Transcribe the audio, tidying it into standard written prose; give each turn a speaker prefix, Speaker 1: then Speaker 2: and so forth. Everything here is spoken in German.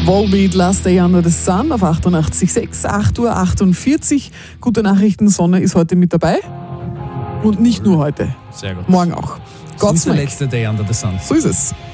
Speaker 1: Volbeat, Last Day Under the Sun auf 88,6, 8:48 Uhr. Gute Nachrichten, Sonne ist heute mit dabei. Und nicht nur heute.
Speaker 2: Sehr gut.
Speaker 1: Morgen auch.
Speaker 2: Das ist der letzte Day Under the Sun.
Speaker 1: So ist es.